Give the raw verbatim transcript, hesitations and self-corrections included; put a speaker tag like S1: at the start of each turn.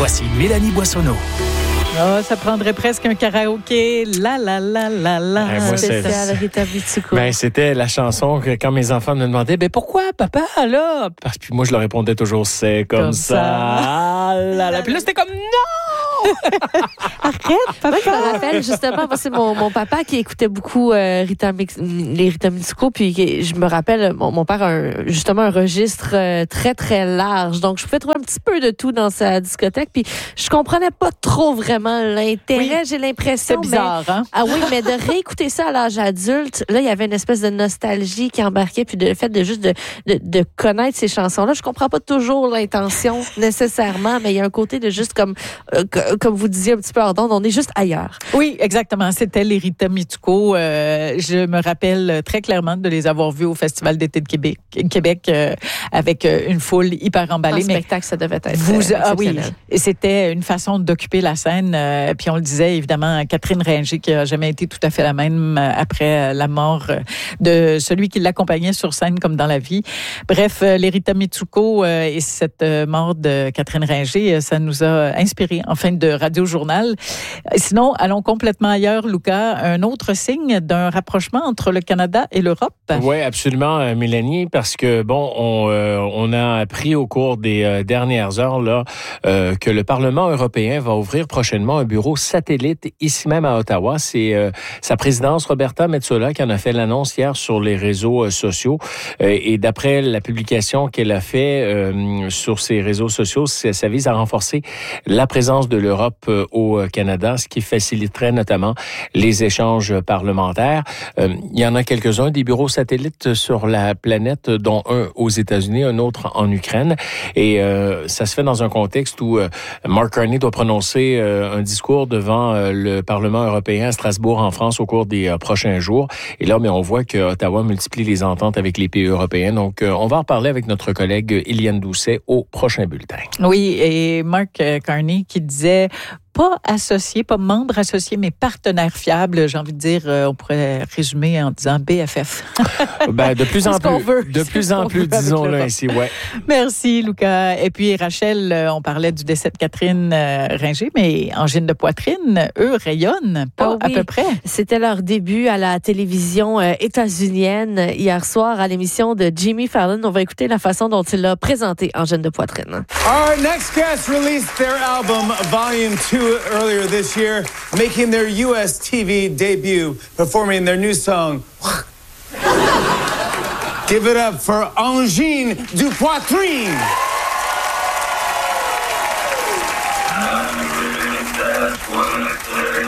S1: Voici Mélanie Boissonneau.
S2: Oh, ça prendrait presque un karaoké. La la la la la.
S3: Ben, moi, c'est
S4: Spécial Rita Mitsuko.
S3: Ben, c'était la chanson que quand mes enfants me demandaient, ben pourquoi papa là? Parce que moi je leur répondais toujours c'est comme,
S2: Comme
S3: ça.
S2: ça.
S3: Ah là là. Puis là c'était comme non.
S4: Arrête, papa. Moi, je me rappelle, justement, moi, c'est mon, mon papa qui écoutait beaucoup euh, Rita Mix, les Rita Mitsuko, puis je me rappelle, mon, mon père a un, justement un registre euh, très, très large. Donc, je pouvais trouver un petit peu de tout dans sa discothèque, puis je comprenais pas trop vraiment l'intérêt,
S2: Oui.
S4: j'ai l'impression.
S2: C'est bizarre,
S4: mais,
S2: hein?
S4: Ah oui, mais de réécouter ça à l'âge adulte, là, il y avait une espèce de nostalgie qui embarquait, puis le fait de juste de, de, de connaître ces chansons-là. Je comprends pas toujours l'intention, nécessairement, mais il y a un côté de juste comme, euh, comme vous disiez un petit peu hors d'onde, on est juste ailleurs.
S2: Oui, exactement. C'était les Rita Mitsuko. Euh, je me rappelle très clairement de les avoir vus au Festival d'été de Québec, Québec euh, avec une foule hyper emballée.
S4: Un
S2: mais
S4: spectacle, ça devait être
S2: vous,
S4: euh,
S2: ah oui,
S4: exceptionnel.
S2: et c'était une façon d'occuper la scène. Euh, puis on le disait évidemment, Catherine Ringer qui a jamais été tout à fait la même euh, après la mort euh, de celui qui l'accompagnait sur scène comme dans la vie. Bref, euh, les Rita Mitsuko euh, et cette euh, mort de Catherine Ringer, euh, ça nous a inspiré en fin de Radio-Journal. Sinon, allons complètement ailleurs, Lucas. Un autre signe d'un rapprochement entre le Canada et l'Europe.
S3: Oui, absolument, euh, Mélanie, parce que, bon, on, euh, on a appris au cours des euh, dernières heures là euh, que le Parlement européen va ouvrir prochainement un bureau satellite ici même à Ottawa. C'est euh, sa présidence, Roberta Metsola, qui en a fait l'annonce hier sur les réseaux euh, sociaux. Euh, et d'après la publication qu'elle a fait euh, sur ses réseaux sociaux, ça, ça vise à renforcer la présence de l'Europe euh, au Canada, ce qui faciliterait notamment les échanges parlementaires. Euh, il y en a quelques-uns, des bureaux satellites sur la planète, dont un aux États-Unis, un autre en Ukraine. Et euh, ça se fait dans un contexte où euh, Mark Carney doit prononcer euh, un discours devant euh, le Parlement européen à Strasbourg, en France, au cours des euh, prochains jours. Et là, mais on voit que Ottawa multiplie les ententes avec les pays européens. Donc, euh, on va en reparler avec notre collègue Éliane Doucet au prochain bulletin.
S2: Oui, et Mark Carney qui disait pas associé, pas membre associé, mais partenaire fiable. J'ai envie de dire, euh, on pourrait résumer en disant B F F.
S3: Ben, de plus en plus,
S2: veut.
S3: de plus en plus, disons-le ainsi, ouais.
S2: Merci, Lucas. Et puis, Rachel, on parlait du décès de Catherine Ringer, mais angine de poitrine, eux rayonnent, pas
S4: Ah oui.
S2: à peu près.
S4: C'était leur début à la télévision euh, états-unienne hier soir à l'émission de Jimmy Fallon. On va écouter la façon dont il a présenté Angine de poitrine.
S5: Our next guest released their album, Volume two, earlier this year, making their U S T V debut, performing their new song. Give it up for Angine du Poitrine!